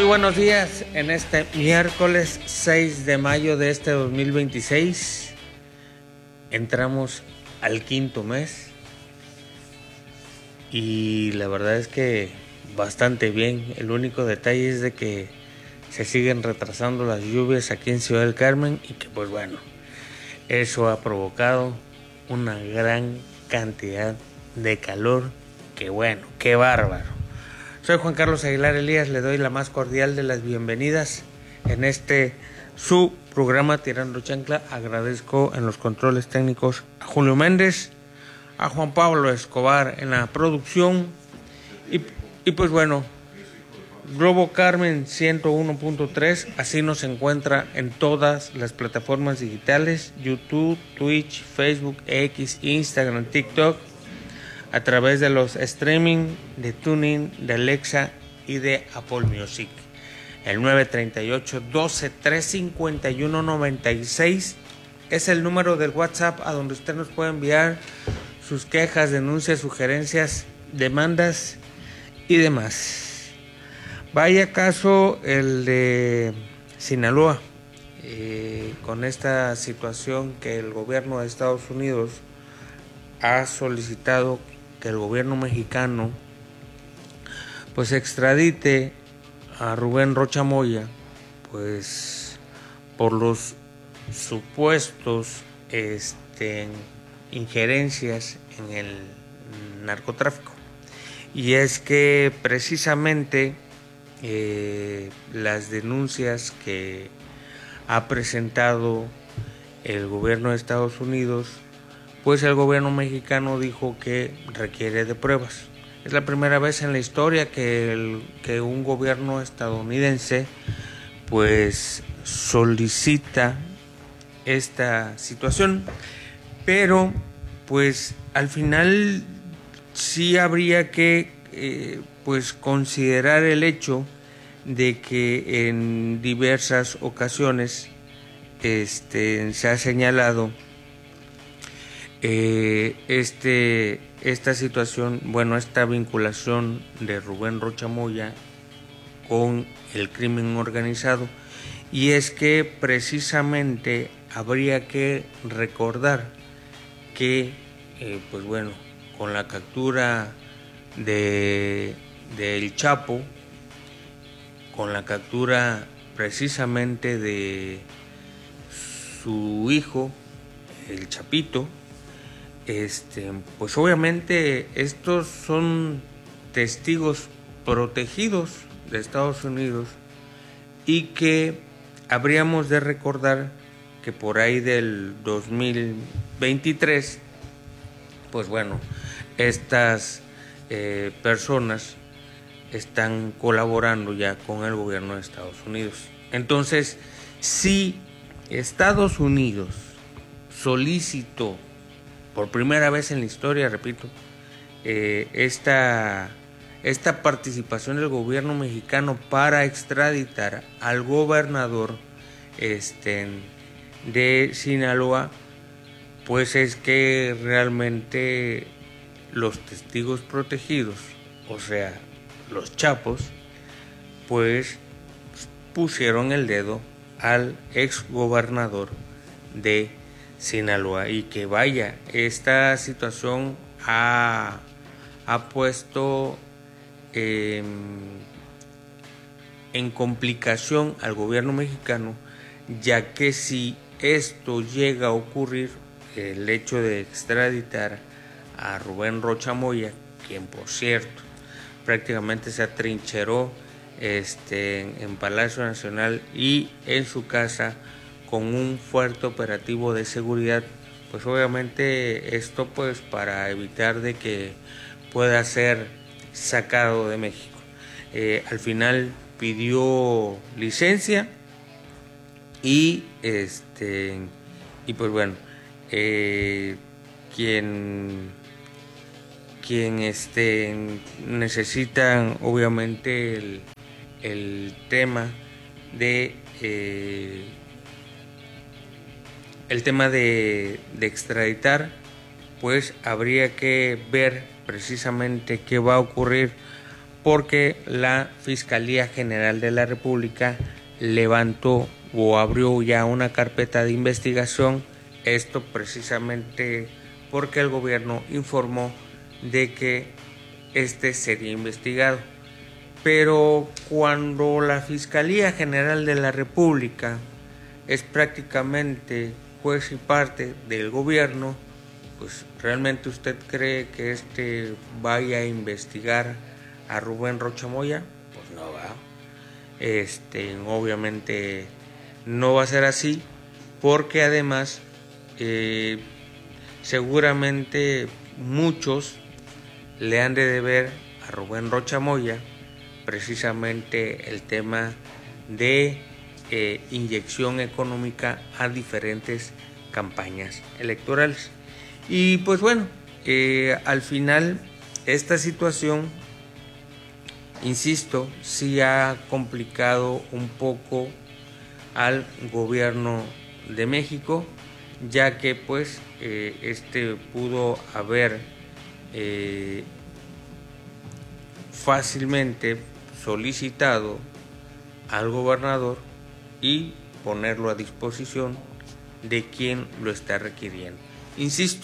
buenos días en este miércoles 6 de mayo de este 2026. Entramos al quinto mes y la verdad es que bastante bien. El único detalle es de que se siguen retrasando las lluvias aquí en Ciudad del Carmen y que pues bueno, eso ha provocado una gran cantidad de calor. Que bueno, qué bárbaro. Soy Juan Carlos Aguilar Elías, le doy la más cordial de las bienvenidas en su programa Tirando Chancla. Agradezco en los controles técnicos a Julio Méndez, a Juan Pablo Escobar en la producción y pues bueno, Globo Carmen 101.3, así nos encuentra en todas las plataformas digitales: YouTube, Twitch, Facebook, X, Instagram, TikTok, a través de los streaming de TuneIn, de Alexa y de Apple Music. El 938-12-351-96 es el número del WhatsApp a donde usted nos puede enviar sus quejas, denuncias, sugerencias, demandas y demás. Vaya caso el de Sinaloa, con esta situación que el gobierno de Estados Unidos ha solicitado que el gobierno mexicano pues extradite a Rubén Rocha Moya, pues por los supuestos injerencias en el narcotráfico. Y es que precisamente las denuncias que ha presentado el gobierno de Estados Unidos, pues el gobierno mexicano dijo que requiere de pruebas. Es la primera vez en la historia que un gobierno estadounidense pues solicita esta situación, pero pues al final sí habría que pues considerar el hecho de que en diversas ocasiones se ha señalado esta situación, bueno, esta vinculación de Rubén Rocha Moya con el crimen organizado, y es que precisamente habría que recordar que pues bueno, con la captura del Chapo, con la captura precisamente de su hijo, el Chapito, pues obviamente estos son testigos protegidos de Estados Unidos y que habríamos de recordar que por ahí del 2023, pues bueno, estas personas están colaborando ya con el gobierno de Estados Unidos. Entonces, si Estados Unidos solicitó por primera vez en la historia, repito, esta participación del gobierno mexicano para extraditar al gobernador de Sinaloa, pues es que realmente los testigos protegidos, o sea, los chapos, pues pusieron el dedo al ex gobernador de Sinaloa. Y que vaya, esta situación ha puesto en complicación al gobierno mexicano, ya que si esto llega a ocurrir, el hecho de extraditar a Rubén Rocha Moya, quien por cierto prácticamente se atrincheró en Palacio Nacional y en su casa con un fuerte operativo de seguridad, pues obviamente esto pues para evitar de que pueda ser sacado de México. Al final pidió licencia y pues bueno, quien necesitan obviamente el tema de extraditar, pues habría que ver precisamente qué va a ocurrir, porque la Fiscalía General de la República levantó o abrió ya una carpeta de investigación, esto precisamente porque el gobierno informó de que este sería investigado. Pero cuando la Fiscalía General de la República es prácticamente juez y parte del gobierno, pues realmente usted cree que vaya a investigar a Rubén Rocha Moya, pues no va. Obviamente no va a ser así, porque además seguramente muchos le han de deber a Rubén Rocha Moya precisamente el tema de inyección económica a diferentes campañas electorales. Y pues bueno, al final esta situación, insisto, sí ha complicado un poco al gobierno de México, ya que pues pudo haber fácilmente solicitado al gobernador y ponerlo a disposición de quien lo está requiriendo. Insisto,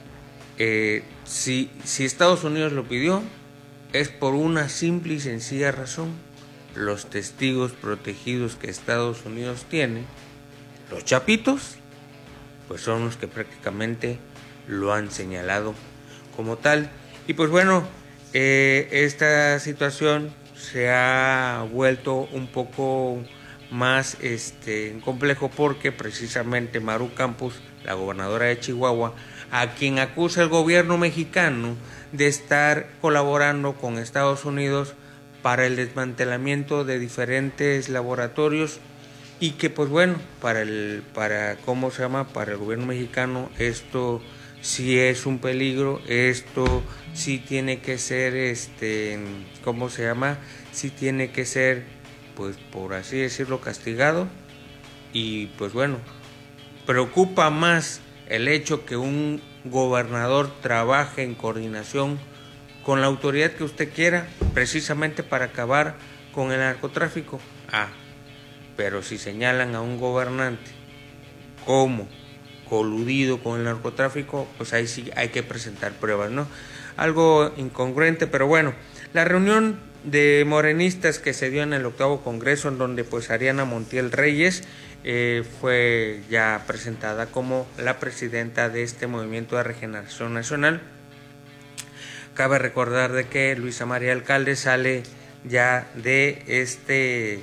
si Estados Unidos lo pidió, es por una simple y sencilla razón. Los testigos protegidos que Estados Unidos tiene, los chapitos, pues son los que prácticamente lo han señalado como tal. Y pues bueno, esta situación se ha vuelto un poco más complejo, porque precisamente Maru Campos, la gobernadora de Chihuahua, a quien acusa el gobierno mexicano de estar colaborando con Estados Unidos para el desmantelamiento de diferentes laboratorios, y que pues bueno, para el gobierno mexicano esto sí es un peligro, esto sí tiene que ser sí tiene que ser, pues por así decirlo, castigado. Y pues bueno, preocupa más el hecho que un gobernador trabaje en coordinación con la autoridad que usted quiera, precisamente para acabar con el narcotráfico. Pero si señalan a un gobernante como coludido con el narcotráfico, pues ahí sí hay que presentar pruebas, ¿no? Algo incongruente, pero bueno. La reunión de morenistas que se dio en el 8º Congreso, en donde pues Ariana Montiel Reyes fue ya presentada como la presidenta de este Movimiento de Regeneración Nacional. Cabe recordar de que Luisa María Alcalde sale ya de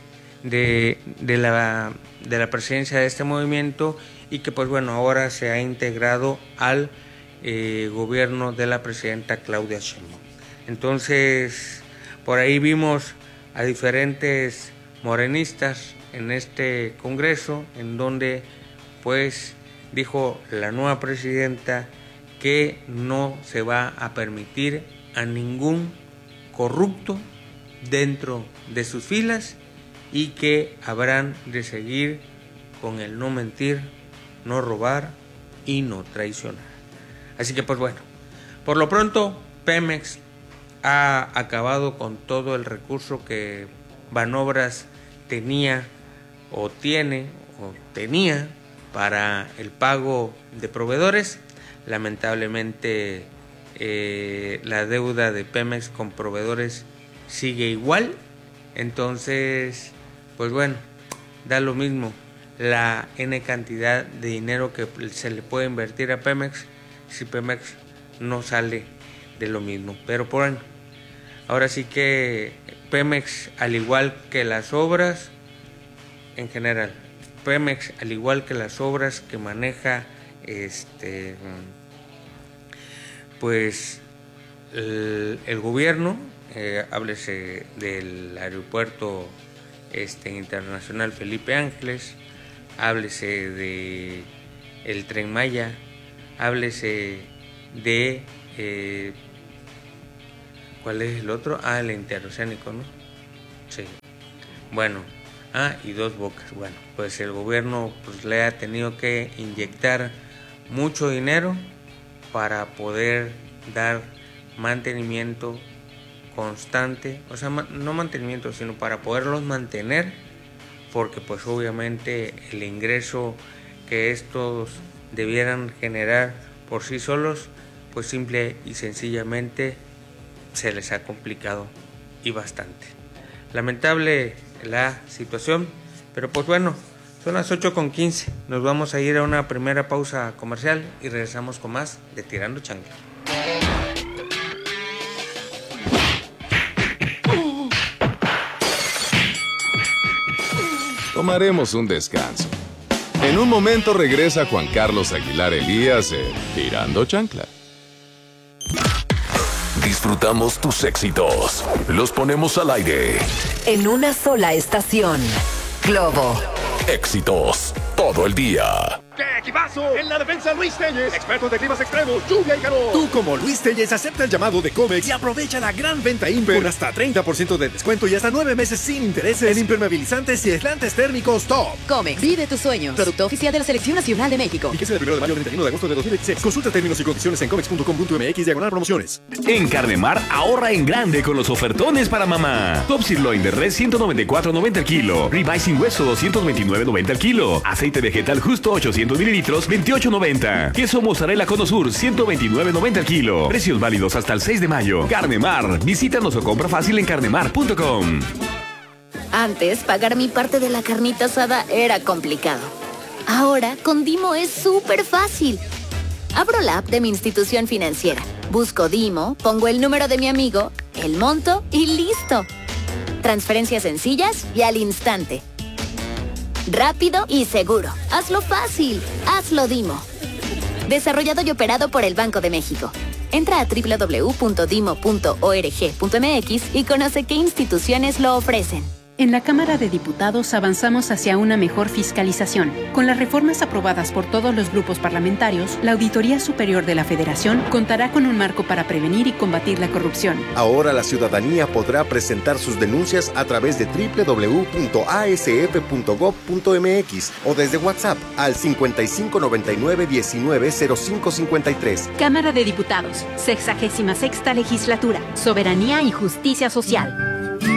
la presidencia de este movimiento, y que pues bueno, ahora se ha integrado al gobierno de la presidenta Claudia Sheinbaum. Entonces, por ahí vimos a diferentes morenistas en este congreso, en donde pues dijo la nueva presidenta que no se va a permitir a ningún corrupto dentro de sus filas, y que habrán de seguir con el no mentir, no robar y no traicionar. Así que pues bueno, por lo pronto Pemex ha acabado con todo el recurso que Banobras tenía para el pago de proveedores. Lamentablemente la deuda de Pemex con proveedores sigue igual. Entonces, pues bueno, da lo mismo la N cantidad de dinero que se le puede invertir a Pemex si Pemex no sale de lo mismo. Pero bueno, ahora sí que Pemex, al igual que las obras en general, Pemex, al igual que las obras que maneja pues el gobierno, háblese del aeropuerto internacional Felipe Ángeles, háblese de el Tren Maya, háblese de ¿cuál es el otro? El interoceánico, ¿no? Sí. Bueno, y Dos Bocas. Bueno, pues el gobierno pues le ha tenido que inyectar mucho dinero para poder dar mantenimiento constante, o sea, no mantenimiento, sino para poderlos mantener, porque pues obviamente el ingreso que estos debieran generar por sí solos, pues simple y sencillamente se les ha complicado y bastante. Lamentable la situación, pero pues bueno, son las 8:15, nos vamos a ir a una primera pausa comercial y regresamos con más de Tirando Chancla. Tomaremos un descanso. En un momento regresa Juan Carlos Aguilar Elías en Tirando Chancla. Disfrutamos tus éxitos. Los ponemos al aire. En una sola estación. Globo. Éxitos todo el día. ¡Qué equipazo! En la defensa, Luis Telles, expertos de climas extremos, lluvia y calor. Tú, como Luis Telles, acepta el llamado de Comex y aprovecha la gran venta Imper con hasta 30% de descuento y hasta 9 meses sin intereses en impermeabilizantes y aislantes térmicos top. Comex, vive tus sueños. Producto oficial de la Selección Nacional de México. Fíjese del 1 de mayo al 31 de agosto de 2016. Consulta términos y condiciones en comex.com.mx/promociones. En Carnemar, ahorra en grande con los ofertones para mamá. Top Sirloin de res 194.90 al kilo. Ribeye sin hueso 229.90 al kilo. Aceite vegetal justo 800 mililitros 28.90. Queso mozzarella Cono Sur 129.90 al kilo. Precios válidos hasta el 6 de mayo. Carnemar. Visítanos o compra fácil en carnemar.com. Antes, pagar mi parte de la carnita asada era complicado. Ahora, con Dimo es súper fácil. Abro la app de mi institución financiera. Busco Dimo, pongo el número de mi amigo, el monto y listo. Transferencias sencillas y al instante. Rápido y seguro. Hazlo fácil. Hazlo Dimo. Desarrollado y operado por el Banco de México. Entra a www.dimo.org.mx y conoce qué instituciones lo ofrecen. En la Cámara de Diputados avanzamos hacia una mejor fiscalización. Con las reformas aprobadas por todos los grupos parlamentarios, la Auditoría Superior de la Federación contará con un marco para prevenir y combatir la corrupción. Ahora la ciudadanía podrá presentar sus denuncias a través de www.asf.gov.mx o desde WhatsApp al 5599-190553. Cámara de Diputados, 66ª Legislatura, Soberanía y Justicia Social.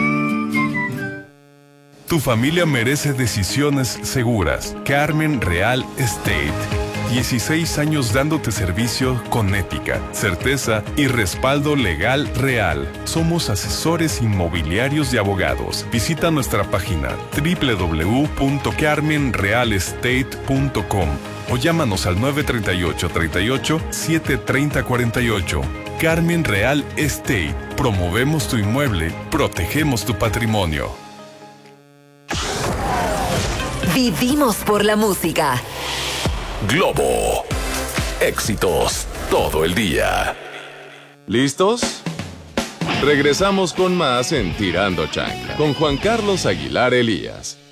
Tu familia merece decisiones seguras. Carmen Real Estate. 16 años dándote servicio con ética, certeza y respaldo legal real. Somos asesores inmobiliarios y abogados. Visita nuestra página www.carmenrealestate.com o llámanos al 938-38-730-48. Carmen Real Estate. Promovemos tu inmueble, protegemos tu patrimonio. Vivimos por la música. Globo. Éxitos todo el día. ¿Listos? Regresamos con más en Tirando Chancla con Juan Carlos Aguilar Elías.